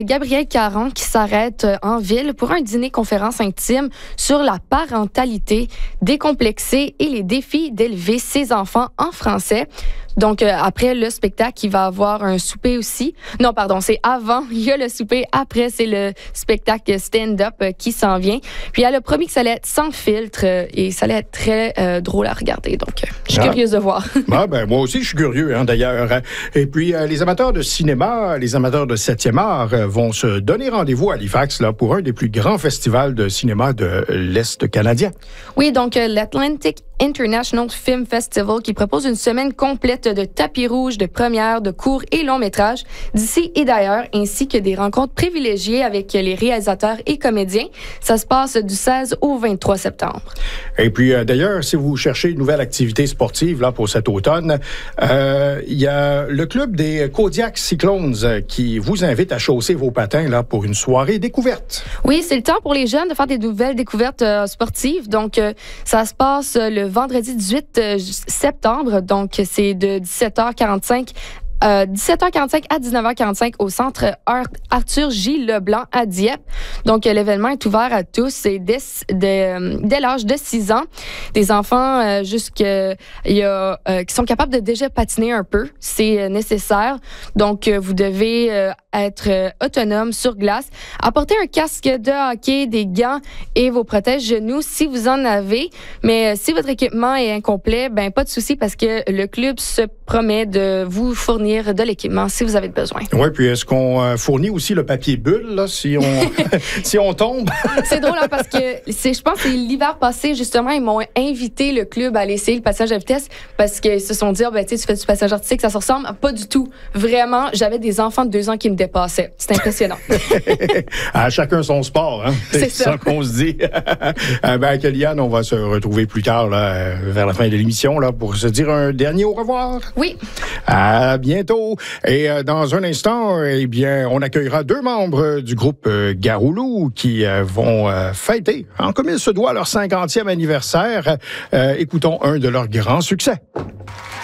Gabrielle Caron qui s'arrête en ville pour un dîner-conférence intime sur la parentalité décomplexée et les défis d'élever ses enfants en français. Donc, après le spectacle, il va avoir un souper aussi. Non, pardon, c'est avant. Il y a le souper. Après, c'est le spectacle stand-up qui s'en vient. Puis, elle a promis que ça allait être sans filtre et ça allait être très drôle à regarder. Donc, je suis curieuse de voir. Moi aussi, je suis curieux, d'ailleurs. Et puis, les amateurs de cinéma, les amateurs de 7e art vont se donner rendez-vous à Halifax là, pour un des plus grands festivals de cinéma de l'Est canadien. Oui, donc l'Atlantic International Film Festival qui propose une semaine complète de tapis rouges, de premières, de courts et longs métrages d'ici et d'ailleurs, ainsi que des rencontres privilégiées avec les réalisateurs et comédiens. Ça se passe du 16 au 23 septembre. Et puis, d'ailleurs, si vous cherchez une nouvelle activité sportive là, pour cet automne, il y a le club des Kodiak Cyclones qui vous invite à chausser vos patins là, pour une soirée découverte. Oui, c'est le temps pour les jeunes de faire des nouvelles découvertes sportives. Donc, ça se passe le vendredi 18 septembre. Donc, c'est de 17h45 à 19h45 au centre Arthur J. Leblanc à Dieppe. Donc, l'événement est ouvert à tous et dès l'âge de 6 ans. Des enfants qui sont capables de déjà patiner un peu, c'est nécessaire. Donc, vous devez être autonome sur glace. Apportez un casque de hockey, des gants et vos protège-genoux si vous en avez. Mais si votre équipement est incomplet, pas de souci parce que le club se promet de vous fournir de l'équipement si vous avez besoin. Oui, puis est-ce qu'on fournit aussi le papier bulle là, si on tombe? C'est drôle parce que je pense que l'hiver passé, justement, ils m'ont invité le club à aller essayer le passage à vitesse parce qu'ils se sont dit, tu fais du passage artistique, ça se ressemble. Pas du tout. Vraiment, j'avais des enfants de 2 ans qui me dépassaient. C'est impressionnant. À chacun son sport, hein? C'est ça qu'on se dit. Kellyanne, on va se retrouver plus tard, là, vers la fin de l'émission, là, pour se dire un dernier au revoir. Oui. À bientôt. Et dans un instant, on accueillera 2 membres du groupe Garoulou qui vont fêter, comme il se doit, leur 50e anniversaire. Écoutons un de leurs grands succès.